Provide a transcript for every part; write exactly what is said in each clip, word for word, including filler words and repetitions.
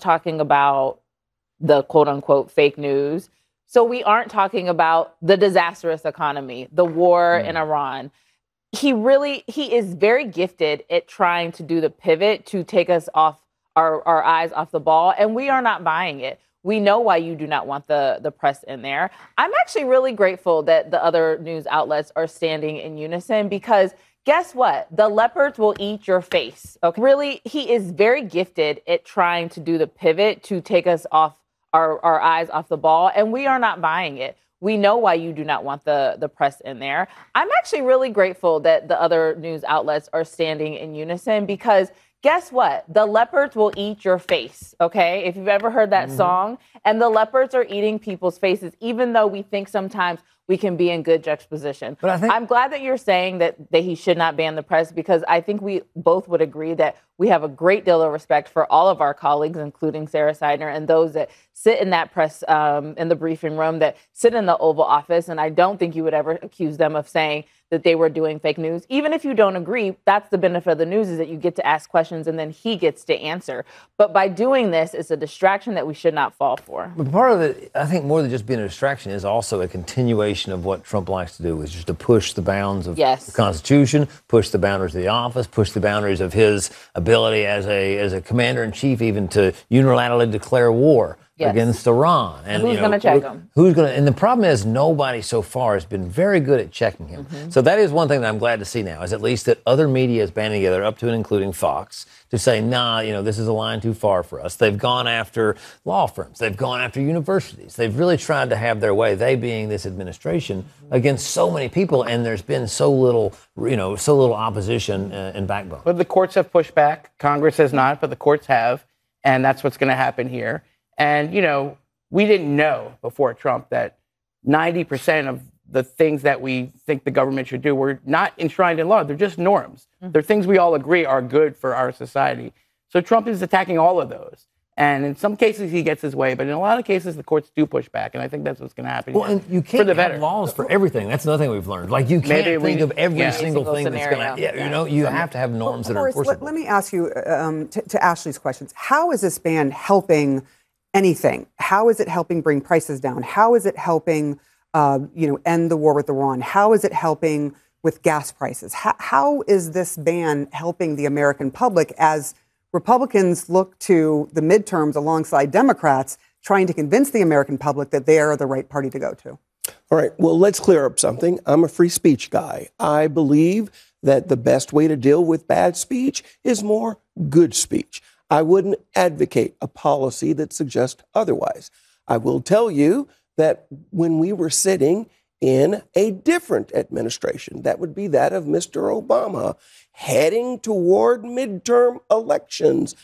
talking about the quote unquote fake news. So we aren't talking about the disastrous economy, the war mm. in Iran. He really, he is very gifted at trying to do the pivot to take us off our, our eyes off the ball. And we are not buying it. We know why you do not want the, the press in there. I'm actually really grateful that the other news outlets are standing in unison, because guess what? The leopards will eat your face. Okay. Really, he is very gifted at trying to do the pivot to take us off our, our eyes off the ball. And we are not buying it. We know why you do not want the, the press in there. I'm actually really grateful that the other news outlets are standing in unison, because guess what? The leopards will eat your face, okay? If you've ever heard that mm-hmm. song, and the leopards are eating people's faces, even though we think sometimes we can be in good juxtaposition. But I think I'm glad that you're saying that, that he should not ban the press, because I think we both would agree that we have a great deal of respect for all of our colleagues, including Sarah Seidner, and those that sit in that press, um, in the briefing room, that sit in the Oval Office. And I don't think you would ever accuse them of saying that they were doing fake news. Even if you don't agree, that's the benefit of the news, is that you get to ask questions and then he gets to answer. But by doing this, it's a distraction that we should not fall for. But part of it, I think more than just being a distraction, is also a continuation of what Trump likes to do, is just to push the bounds of yes. the Constitution, push the boundaries of the office, push the boundaries of his ability as a as a commander-in-chief even to unilaterally declare war. Yes. Against Iran. And who's you know, going to check him? Who's going to? And the problem is, nobody so far has been very good at checking him. Mm-hmm. So that is one thing that I'm glad to see now, is at least that other media is banding together, up to and including Fox, to say, nah, you know, this is a line too far for us. They've gone after law firms. They've gone after universities. They've really tried to have their way, they being this administration, mm-hmm. against so many people. And there's been so little, you know, so little opposition uh, and backbone. But the courts have pushed back. Congress has not, but the courts have. And that's what's going to happen here. And, you know, we didn't know before Trump that ninety percent of the things that we think the government should do were not enshrined in law. They're just norms. Mm-hmm. They're things we all agree are good for our society. So Trump is attacking all of those. And in some cases, he gets his way. But in a lot of cases, the courts do push back. And I think that's what's going to happen. Well, and you can't for the have better. laws for everything. That's another thing we've learned. Like, you can't Maybe think we, of every yeah. single, single thing scenario. that's going to, yeah, yeah. you know, you have to have norms well, that Horace, are enforceable. Let, let me ask you, um, to, to Ashley's questions. How is this ban helping anything? How is it helping bring prices down? How is it helping, uh, you know, end the war with Iran? How is it helping with gas prices? How, how is this ban helping the American public as Republicans look to the midterms alongside Democrats, trying to convince the American public that they are the right party to go to? All right. Well, let's clear up something. I'm a free speech guy. I believe that the best way to deal with bad speech is more good speech. I wouldn't advocate a policy that suggests otherwise. I will tell you that when we were sitting in a different administration, that would be that of Mister Obama, heading toward midterm elections,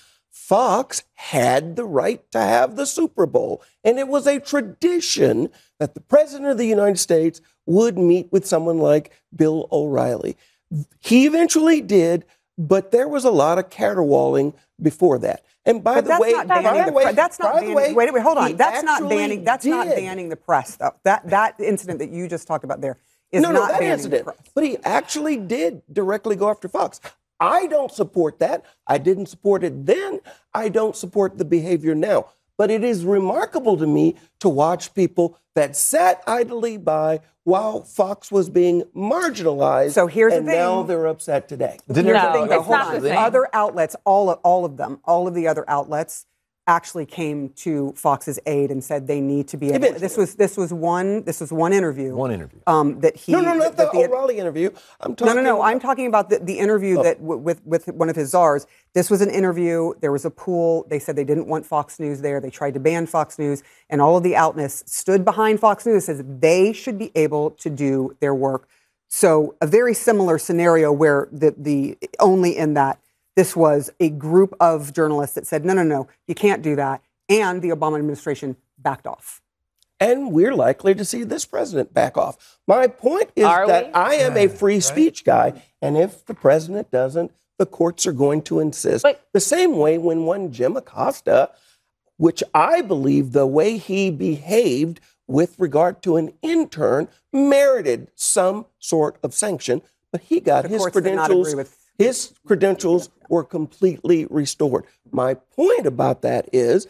Fox had the right to have the Super Bowl. And it was a tradition that the president of the United States would meet with someone like Bill O'Reilly. He eventually did, but there was a lot of caterwauling before that. And by but the way, by the way, that's not banning. Way, wait, wait, hold on. That's not banning. That's did. not banning the press, though. That that incident that you just talked about there is no, not no, that banning incident. the press. But he actually did directly go after Fox. I don't support that. I didn't support it then. I don't support the behavior now. But it is remarkable to me to watch people that sat idly by while Fox was being marginalized. So here's and the thing. now they're upset today. Here's no, the thing, though. it's Hold not on. the same. Other outlets, all of, all of them, all of the other outlets actually came to Fox's aid and said they need to be able. Eventually. This was this was one this was one interview. One interview. Um, that he. No, no, not that the the, O'Reilly interview. I'm No, talking. no, no. About, I'm talking about the, the interview Oh. that w- with with one of his czars. This was an interview. There was a pool. They said they didn't want Fox News there. They tried to ban Fox News, and all of the outlets stood behind Fox News, says they should be able to do their work. So a very similar scenario where the the only in that this was a group of journalists that said no, no, no, you can't do that, and the Obama administration backed off. And we're likely to see this president back off. My point is Are that we? I am a free speech guy, and if the president doesn't, the courts are going to insist. But- the same way when one Jim Acosta, which I believe the way he behaved with regard to an intern merited some sort of sanction, but he got The his courts did not credentials. agree with- His credentials were completely restored. My point about that is